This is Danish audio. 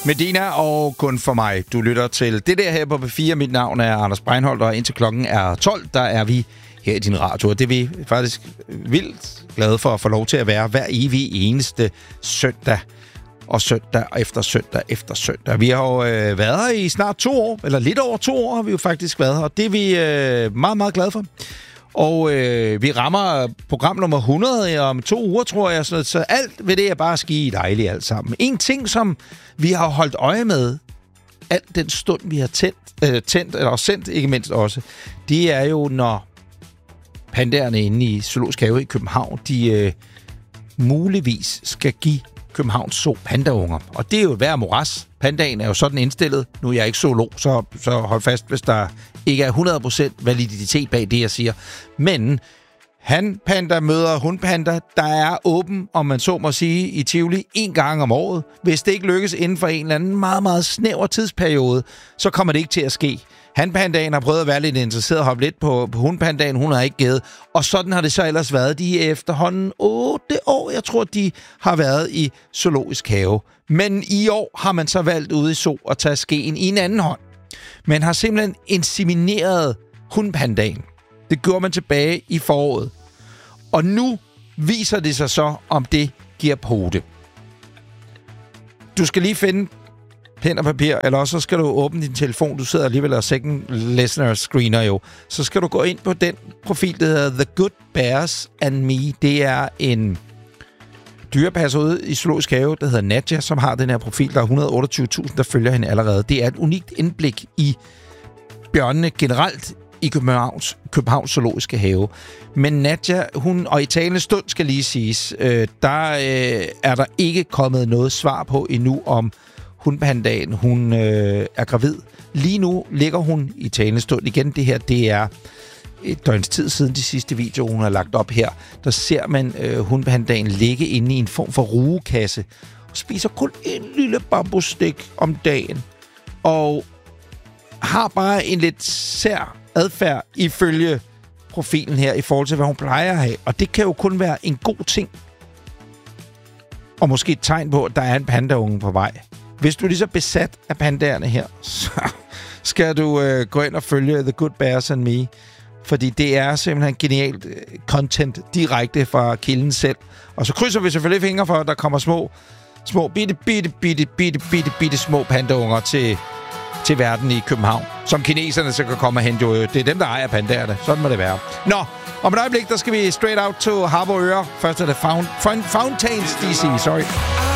Medina og kun for mig. Du lytter til det der her på P4. Mit navn er Anders Breinholt, og indtil klokken er 12, der er vi her i din radio. Og det er vi faktisk vildt glade for at få lov til at være hver evig eneste søndag. Og søndag efter søndag efter søndag. Vi har jo været her i snart 2 år, eller lidt over 2 år har vi jo faktisk været her. Og det er vi meget, meget glade for. Og vi rammer program nummer 100 om 2 uger, tror jeg. Så alt ved det er bare skide dejligt alt sammen. En ting, som vi har holdt øje med, alt den stund, vi har tændt eller sendt, ikke mindst også, det er jo, når pandaerne inde i Zoologisk Have i København, de muligvis skal give Københavns Zoo pandaunger. Og det er jo et værd moras. Pandaen er jo sådan indstillet. Nu er jeg ikke zoolog, så hold fast, hvis der ikke er 100% validitet bag det, jeg siger. Men hanpanda møder hundpanda, der er åben, om man så må sige, i Tivoli 1 gang om året. Hvis det ikke lykkes inden for en eller anden meget, meget snæver tidsperiode, så kommer det ikke til at ske. Hanpandaen har prøvet at være lidt interesseret og hoppe lidt på hundpandaen. Hun har ikke givet. Og sådan har det så ellers været. De efterhånden 8 år, jeg tror, de har været i Zoologisk Have. Men i år har man så valgt ude i Zoo at tage skeen i en anden hånd. Man har simpelthen insemineret hundpandaen. Det gjorde man tilbage i foråret. Og nu viser det sig så, om det giver pote. Du skal lige finde pen og papir, eller også så skal du åbne din telefon. Du sidder alligevel og second listener screener jo. Så skal du gå ind på den profil, der hedder The Good Bears and Me. Det er en dyrepasser ude i Zoologisk Have, der hedder Nadja, som har den her profil. Der er 128.000, der følger hende allerede. Det er et unikt indblik i bjørnene generelt i Københavns Zoologiske Have. Men Nadja, hun, og i talende stund skal lige siges, der er der ikke kommet noget svar på endnu om hundpandaen, hun er gravid. Lige nu ligger hun i talende stund igen. Det her, det er et døgns tid siden de sidste videoer, hun har lagt op her. Der ser man hundpandaen ligge inde i en form for rugekasse og spiser kun en lille bambusstik om dagen. Og har bare en lidt sær adfærd ifølge profilen her i forhold til, hvad hun plejer at have. Og det kan jo kun være en god ting. Og måske et tegn på, at der er en pandaunge på vej. Hvis du er lige så besat af pandaerne her, så skal du gå ind og følge The Good Bears and Me. Fordi det er simpelthen genialt content direkte fra kilden selv. Og så krydser vi selvfølgelig fingre for, at der kommer små bitte små pandaunger til verden i København. Som kineserne så kan komme og hente jo. Det er dem, der ejer pandaerne. Sådan må det være. Nå, om et øjeblik, der skal vi straight out to Harboøre. Først er det Fountains DC, sorry.